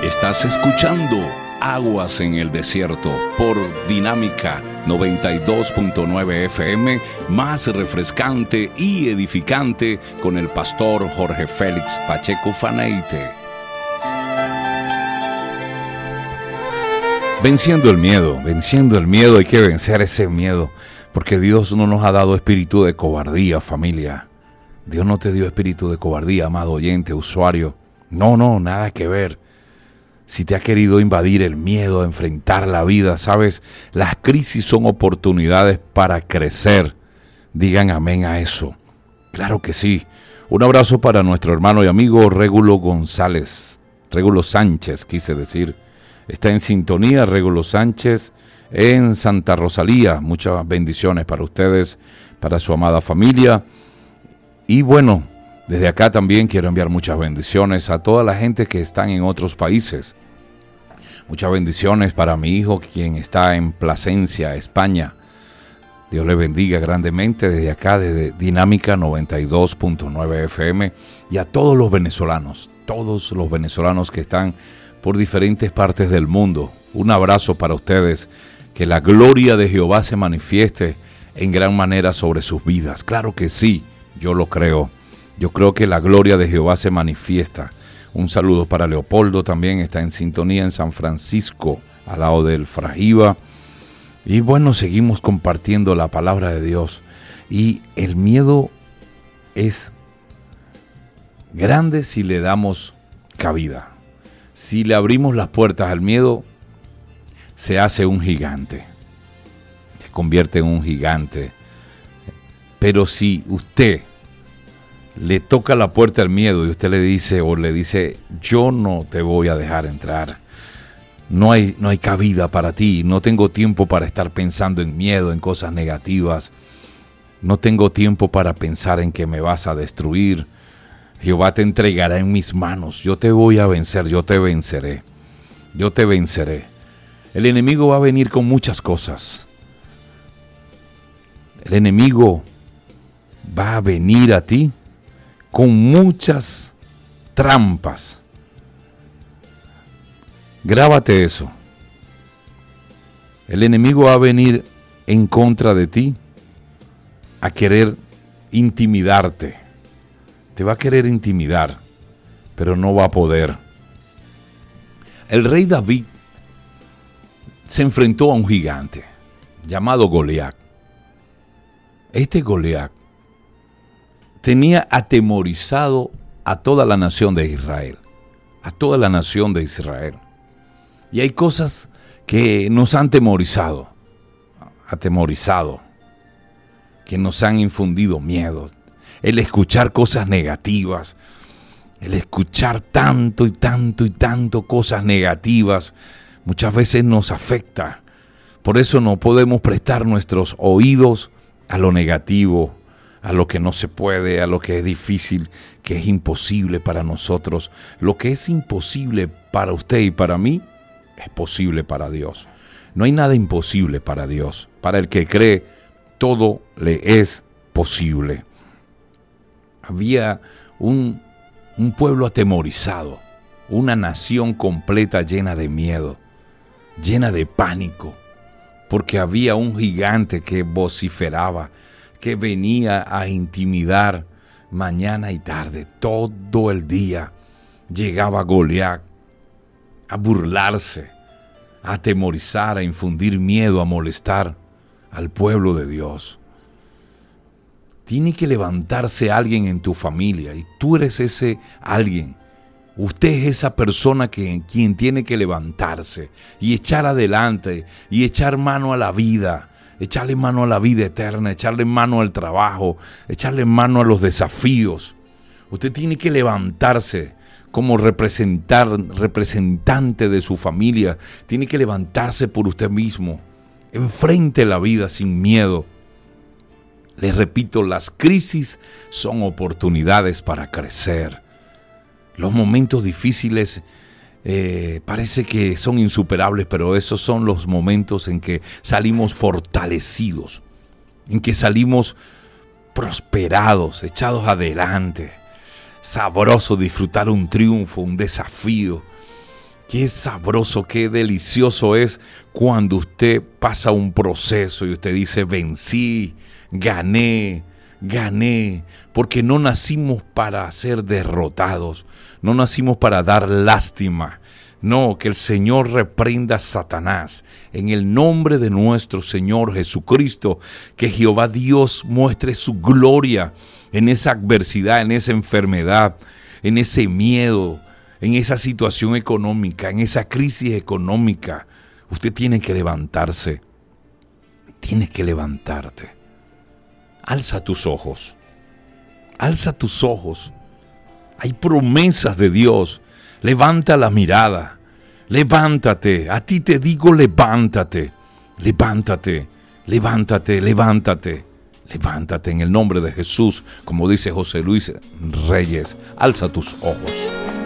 Estás escuchando Aguas en el Desierto por Dinámica 92.9 FM, más refrescante y edificante, con el pastor Jorge Félix Pacheco Faneite. Venciendo el miedo, hay que vencer ese miedo, porque Dios no nos ha dado espíritu de cobardía, familia. Dios no te dio espíritu de cobardía, amado oyente, usuario. No, nada que ver. Si te ha querido invadir el miedo a enfrentar la vida, sabes, las crisis son oportunidades para crecer. Digan amén a eso. Claro que sí. Un abrazo para nuestro hermano y amigo Régulo Sánchez, quise decir. Está en sintonía, Régulo Sánchez, en Santa Rosalía. Muchas bendiciones para ustedes, para su amada familia. Y bueno, desde acá también quiero enviar muchas bendiciones a toda la gente que están en otros países. Muchas bendiciones para mi hijo, quien está en Plasencia, España. Dios le bendiga grandemente desde acá, desde Dinámica 92.9 FM. Y a todos los venezolanos que están por diferentes partes del mundo. Un abrazo para ustedes. Que la gloria de Jehová se manifieste en gran manera sobre sus vidas. Claro que sí, yo lo creo. Yo creo que la gloria de Jehová se manifiesta. Un saludo para Leopoldo, también está en sintonía en San Francisco, al lado del Frajiva. Y bueno, seguimos compartiendo la palabra de Dios. Y el miedo es grande si le damos cabida. Si le abrimos las puertas al miedo, se hace un gigante. Se convierte en un gigante. Pero si usted le toca la puerta al miedo y usted le dice, yo no te voy a dejar entrar. No hay cabida para ti. No tengo tiempo para estar pensando en miedo, en cosas negativas. No tengo tiempo para pensar en que me vas a destruir. Jehová te entregará en mis manos. Yo te voy a vencer, yo te venceré. Yo te venceré. El enemigo va a venir con muchas cosas. El enemigo va a venir a ti con muchas trampas. Grábate eso. El enemigo va a venir en contra de ti a querer intimidarte. Te va a querer intimidar, pero no va a poder. El rey David se enfrentó a un gigante llamado Goliat. Este Goliat tenía atemorizado a toda la nación de Israel. A toda la nación de Israel. Y hay cosas que nos han atemorizado, que nos han infundido miedo. El escuchar cosas negativas, el escuchar tanto cosas negativas, muchas veces nos afecta. Por eso no podemos prestar nuestros oídos a lo negativo, a lo que no se puede, a lo que es difícil, que es imposible para nosotros. Lo que es imposible para usted y para mí, es posible para Dios. No hay nada imposible para Dios. Para el que cree, todo le es posible. Había un pueblo atemorizado, una nación completa llena de miedo, llena de pánico, porque había un gigante que vociferaba, que venía a intimidar mañana y tarde, todo el día. Llegaba Goliat a burlarse, a atemorizar, a infundir miedo, a molestar al pueblo de Dios. Tiene que levantarse alguien en tu familia y tú eres ese alguien. Usted es esa persona quien tiene que levantarse y echar adelante y echar mano a la vida. Echarle mano a la vida eterna, echarle mano al trabajo, echarle mano a los desafíos. Usted tiene que levantarse como representante de su familia. Tiene que levantarse por usted mismo. Enfrente la vida sin miedo. Les repito, las crisis son oportunidades para crecer. Los momentos difíciles parece que son insuperables, pero esos son los momentos en que salimos fortalecidos, en que salimos prosperados, echados adelante. Sabroso disfrutar un triunfo, un desafío. Qué sabroso, qué delicioso es cuando usted pasa un proceso y usted dice, vencí, gané, porque no nacimos para ser derrotados, no nacimos para dar lástima. No, que el Señor reprenda a Satanás en el nombre de nuestro Señor Jesucristo, que Jehová Dios muestre su gloria en esa adversidad, en esa enfermedad, en ese miedo, en esa situación económica, en esa crisis económica. Usted tiene que levantarse, tienes que levantarte. Alza tus ojos, hay promesas de Dios. Levanta la mirada, levántate, a ti te digo levántate en el nombre de Jesús, como dice José Luis Reyes, alza tus ojos.